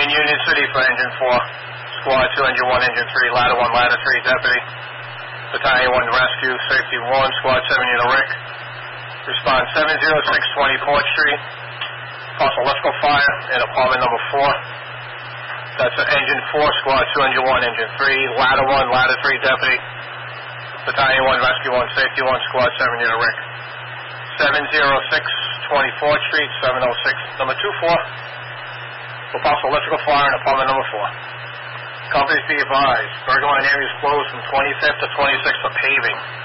In Union City for Engine 4, Squad 2, Engine 1, Engine 3, Ladder 1, Ladder 3, Deputy. Battalion 1 Rescue, Safety 1, Squad 7, Unit Rick. Respond 706 24th Street. Possible electrical fire in apartment number 4. That's Engine 4, Squad 2, Engine 1, Engine 3, Ladder 1, Ladder 3, Deputy. Battalion 1 Rescue 1, Safety 1, Squad 7, Unit Rick. 706 24th Street, 706, number 24. For possible electrical fire in apartment number 4. Companies be advised, Bergline area is closed from 25th to 26th for paving.